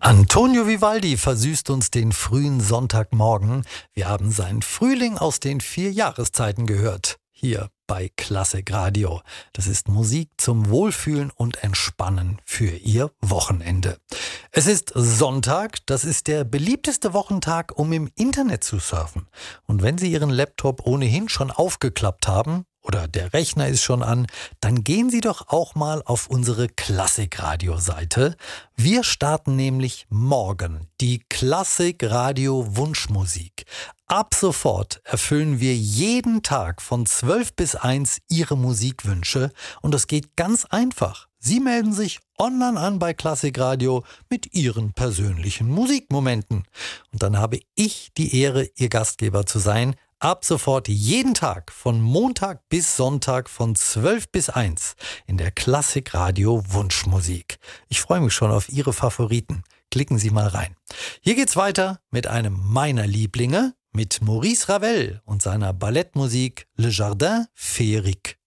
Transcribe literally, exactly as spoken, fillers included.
Antonio Vivaldi versüßt uns den frühen Sonntagmorgen. Wir haben seinen Frühling aus den vier Jahreszeiten gehört. Hier bei Klassik Radio. Das ist Musik zum Wohlfühlen und Entspannen für Ihr Wochenende. Es ist Sonntag, das ist der beliebteste Wochentag, um im Internet zu surfen. Und wenn Sie Ihren Laptop ohnehin schon aufgeklappt haben, oder der Rechner ist schon an, dann gehen Sie doch auch mal auf unsere Klassik-Radio-Seite. Wir starten nämlich morgen die Klassik-Radio-Wunschmusik. Ab sofort erfüllen wir jeden Tag von zwölf bis eins Ihre Musikwünsche und das geht ganz einfach. Sie melden sich online an bei Klassik Radio mit Ihren persönlichen Musikmomenten. Und dann habe ich die Ehre, Ihr Gastgeber zu sein. Ab sofort jeden Tag von Montag bis Sonntag von zwölf bis eins in der Klassik Radio Wunschmusik. Ich freue mich schon auf Ihre Favoriten. Klicken Sie mal rein. Hier geht's weiter mit einem meiner Lieblinge, mit Maurice Ravel und seiner Ballettmusik Le Jardin Féerique.